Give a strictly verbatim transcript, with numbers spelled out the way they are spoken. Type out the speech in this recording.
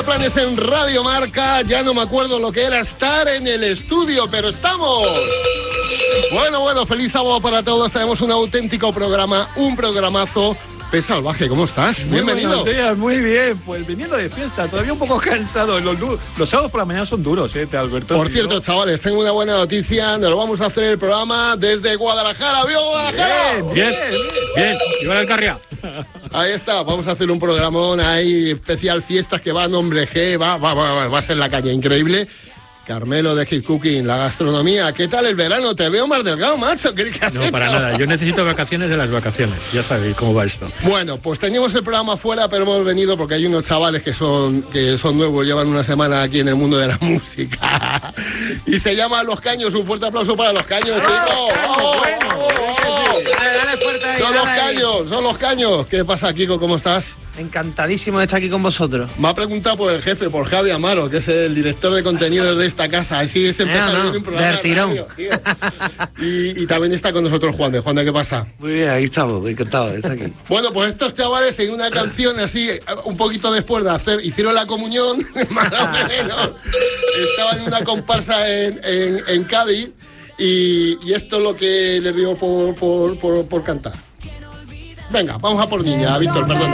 Planes en Radio Marca, ya no me acuerdo lo que era estar en el estudio, pero estamos. Bueno, bueno, feliz sábado para todos, tenemos un auténtico programa, un programazo. P. Salvaje, ¿cómo estás? Muy Bienvenido. Buenos días, muy bien, pues viniendo de fiesta, todavía un poco cansado. Los, los sábados por la mañana son duros, ¿eh, Alberto? Por cierto, chavales, tengo una buena noticia, nos vamos a hacer el programa desde Guadalajara. ¡Viva Guadalajara! Bien, bien, bien, ¡viva la Alcarria! Ahí está, vamos a hacer un programón ahí, especial fiestas que va, nombre G, va, va, va, va a ser la caña, increíble. Carmelo de Hit Cooking, la gastronomía. ¿Qué tal el verano? Te veo más delgado, macho. ¿Qué has No, hecho? para nada. Yo necesito vacaciones de las vacaciones. Ya sabéis cómo va esto. Bueno, pues teníamos el programa fuera, pero hemos venido porque hay unos chavales que son, que son nuevos, llevan una semana aquí en el mundo de la música. Y se llaman Los Caños. Un fuerte aplauso para Los Caños, chicos. ¡Oh, bueno! Dale, dale fuerte ahí, Son dale Los ahí. Caños, son Los Caños. ¿Qué pasa, Kiko? ¿Cómo estás? Encantadísimo de estar aquí con vosotros. Me ha preguntado por el jefe, por Javi Amaro, que es el director de contenidos de esta casa. Así es empezar no, no, un programa del de tirón. radio, tío. Y, y también está con nosotros Juan de. Juan de, ¿qué pasa? Muy bien, aquí estamos, encantado de estar aquí. Bueno, pues estos chavales tienen una canción así, un poquito después de hacer, hicieron la comunión, más o menos. Estaban en una comparsa en, en, en Cádiz y, y esto es lo que les digo por, por, por, por cantar. Venga, vamos a por niña, Víctor, perdón.